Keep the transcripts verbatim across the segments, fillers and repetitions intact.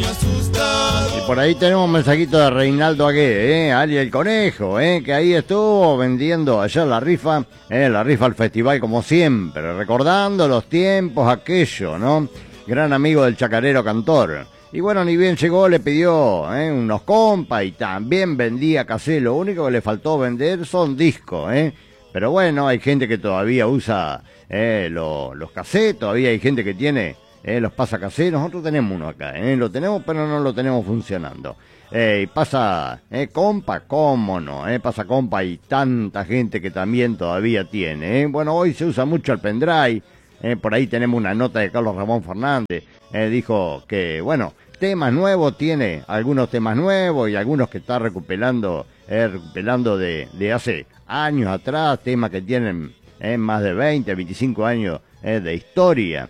Y por ahí tenemos un mensajito de Reinaldo Agué, ¿eh? Ali el Conejo, ¿eh? Que ahí estuvo vendiendo ayer la rifa, ¿eh? La rifa al festival como siempre, recordando los tiempos aquello, ¿no? Gran amigo del chacarero cantor. Y bueno, ni bien llegó, le pidió ¿eh? unos compas y también vendía casé. Lo único que le faltó vender son discos, ¿eh? Pero bueno, hay gente que todavía usa eh, lo, los cassettes, todavía hay gente que tiene eh, los pasacasés. Nosotros tenemos uno acá, ¿eh? Lo tenemos, pero no lo tenemos funcionando. Eh, y pasa eh, compa, cómo no, eh, pasa compa y tanta gente que también todavía tiene. ¿eh? Bueno, hoy se usa mucho el pendrive. Eh, por ahí tenemos una nota de Carlos Ramón Fernández. Eh, dijo que, bueno, temas nuevos, tiene algunos temas nuevos y algunos que está recuperando, eh, recuperando de, de hace años atrás, temas que tienen eh, más de veinte, veinticinco años eh, de historia.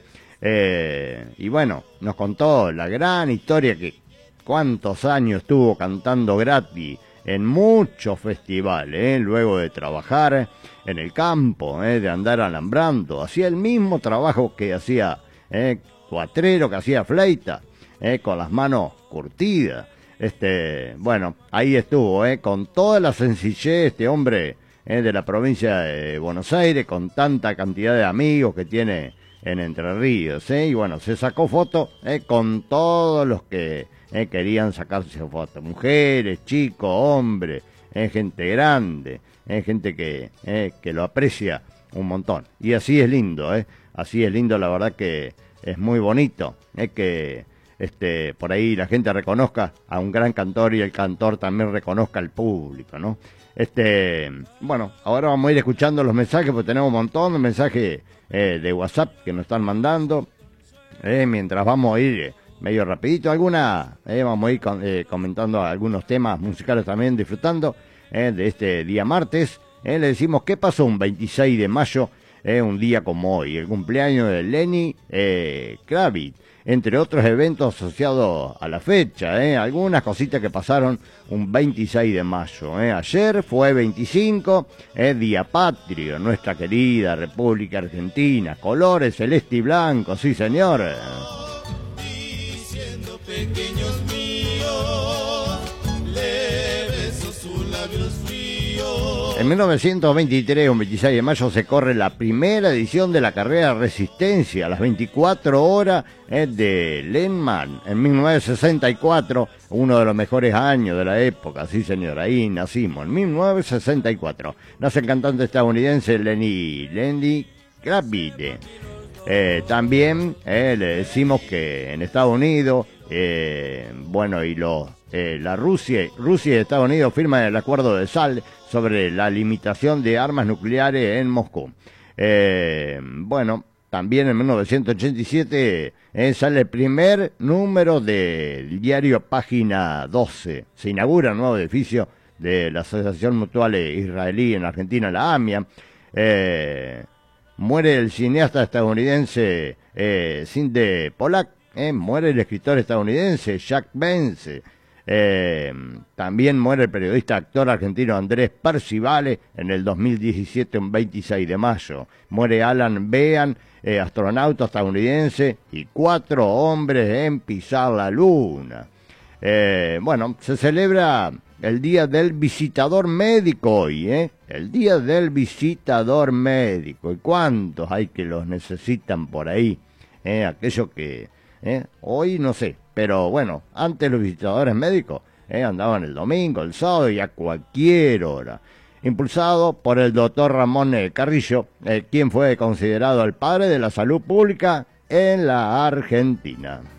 Eh, y bueno, nos contó la gran historia que cuántos años estuvo cantando gratis en muchos festivales, eh, luego de trabajar en el campo, eh, de andar alambrando, hacía el mismo trabajo que hacía eh, cuatrero, que hacía fleita, eh, con las manos curtidas. Este, bueno, ahí estuvo, eh, con toda la sencillez, este hombre eh, de la provincia de Buenos Aires, con tanta cantidad de amigos que tiene en Entre Ríos, eh, y bueno, se sacó foto eh, con todos los que eh, querían sacarse fotos, mujeres, chicos, hombres, eh, gente grande, eh, gente que, eh, que lo aprecia un montón. Y así es lindo, eh, así es lindo, la verdad que es muy bonito, eh, que este por ahí la gente reconozca a un gran cantor y el cantor también reconozca al público, ¿no? Este, bueno, ahora vamos a ir escuchando los mensajes, porque tenemos un montón de mensajes eh, de WhatsApp que nos están mandando, eh, mientras vamos a ir eh, medio rapidito, alguna, eh, vamos a ir con, eh, comentando algunos temas musicales también, disfrutando eh, de este día martes. Eh, le decimos qué pasó un veintiséis de mayo, eh, un día como hoy, el cumpleaños de Lenny eh, Kravitz, entre otros eventos asociados a la fecha, ¿eh? Algunas cositas que pasaron un veintiséis de mayo. ¿eh? Ayer fue veinticinco, eh, Día Patrio, nuestra querida República Argentina, colores celeste y blanco, sí señor. Diciendo pequeños míos, le beso sus labios fríos. En mil novecientos veintitrés, un veintiséis de mayo, se corre la primera edición de la carrera Resistencia, a las veinticuatro horas eh, de Le Mans. En mil novecientos sesenta y cuatro, uno de los mejores años de la época, sí señor, ahí nacimos, en mil novecientos sesenta y cuatro. Nace el cantante estadounidense Lenny, Lenny Kravitz. Eh, también eh, le decimos que en Estados Unidos, eh, bueno, y los, eh, la Rusia, Rusia y Estados Unidos firman el acuerdo de Sal sobre la limitación de armas nucleares en Moscú. Eh, bueno, también en mil novecientos ochenta y siete eh, sale el primer número del diario Página doce. Se inaugura un nuevo edificio de la Asociación Mutual Israelí en Argentina, la AMIA. Eh, muere el cineasta estadounidense eh, Sidney Pollack. Eh, muere el escritor estadounidense Jack Vance. Eh, también muere el periodista actor argentino Andrés Percivale en el dos mil diecisiete, un veintiséis de mayo. Muere Alan Bean, eh, astronauta estadounidense, y cuatro hombres en pisar la luna. Eh, bueno, se celebra el Día del Visitador Médico hoy, ¿eh? El Día del Visitador Médico. ¿Y cuántos hay que los necesitan por ahí? ¿Eh? Aquellos que... ¿eh? Hoy no sé. Pero bueno, antes los visitadores médicos eh, andaban el domingo, el sábado y a cualquier hora. Impulsado por el doctor Ramón eh, Carrillo, eh, quien fue considerado el padre de la salud pública en la Argentina.